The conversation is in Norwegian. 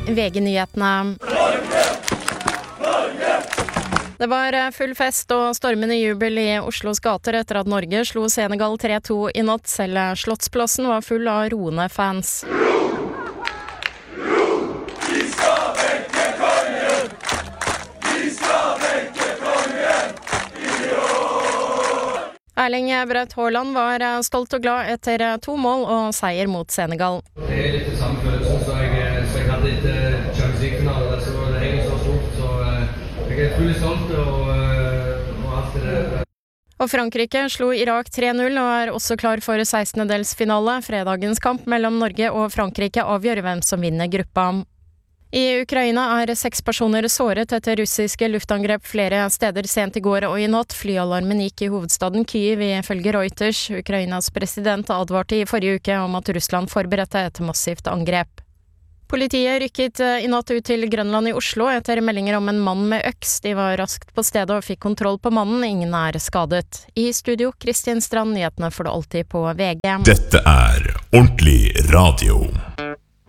VG-nyhetene. Det var full fest og stormende jubel i Oslos gater etter at Norge slo Senegal 3-2 i natt. Selv Slottsplassen var full av roende fans. Erling Braut Haaland var stolt og glad etter 2 mål og seier mot Senegal. Det litt det samme følelsen, så jeg hadde litt Champions League-finale, så det egentlig så stort, så jeg utrolig stolt og alt det der. Og Frankrike slo Irak 3-0 og også klar for 16-delsfinale. Fredagens kamp mellom Norge og Frankrike avgjør hvem som vinner gruppa. I Ukraina 6 personer såret etter russiske luftangrep flere steder sent i går og i natt. Flyalarmen gikk i hovedstaden Kyiv ifølge Reuters. Ukrainas president advarte i forrige uke om at Russland forberedte et massivt angrep. Politiet rykket i natt ut til Grønland i Oslo etter meldinger om en mann med øks. De var raskt på stedet og fikk kontroll på mannen. Ingen skadet. I studio, Kristin Strand, nyhetene får du alltid på VG. Dette ordentlig radio.